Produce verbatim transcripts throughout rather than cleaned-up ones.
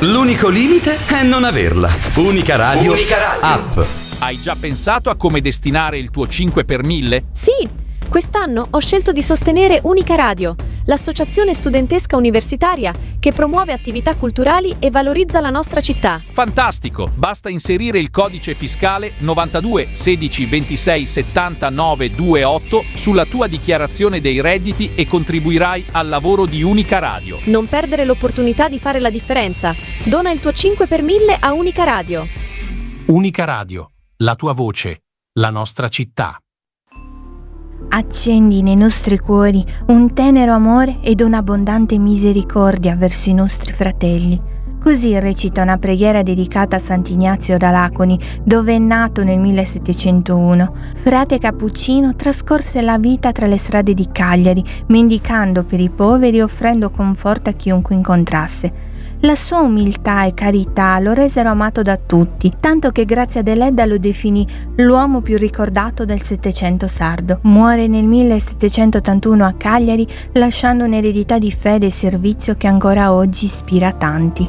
L'unico limite è non averla. Unica Radio, Unica Radio. App. Hai già pensato a come destinare il tuo cinque per mille? Sì! Quest'anno ho scelto di sostenere Unica Radio, l'associazione studentesca universitaria che promuove attività culturali e valorizza la nostra città. Fantastico! Basta inserire il codice fiscale novantadue sedici ventisei settanta nove ventotto sulla tua dichiarazione dei redditi e contribuirai al lavoro di Unica Radio. Non perdere l'opportunità di fare la differenza. Dona il tuo cinque per mille a Unica Radio. Unica Radio, la tua voce, la nostra città. Accendi nei nostri cuori un tenero amore ed un'abbondante misericordia verso i nostri fratelli. Così recita una preghiera dedicata a Sant'Ignazio d'Alaconi, dove è nato nel millesettecentouno. Frate cappuccino trascorse la vita tra le strade di Cagliari, mendicando per i poveri e offrendo conforto a chiunque incontrasse. La sua umiltà e carità lo resero amato da tutti, tanto che Grazia Deledda lo definì l'uomo più ricordato del Settecento sardo. Muore nel millesettecentottantuno a Cagliari, lasciando un'eredità di fede e servizio che ancora oggi ispira tanti.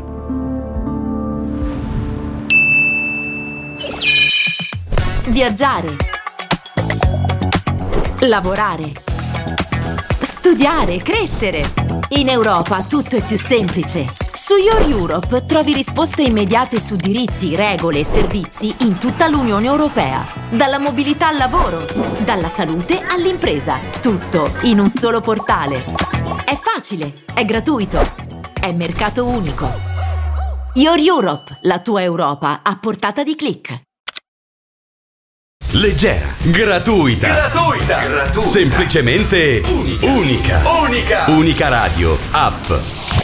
Viaggiare, lavorare, studiare, crescere. In Europa tutto è più semplice. Su Your Europe trovi risposte immediate su diritti, regole e servizi in tutta l'Unione Europea. Dalla mobilità al lavoro, dalla salute all'impresa. Tutto in un solo portale. È facile, è gratuito, è mercato unico. Your Europe, la tua Europa a portata di click. Leggera, gratuita, gratuita, gratuita. semplicemente unica. Unica. Unica. Unica Radio, app.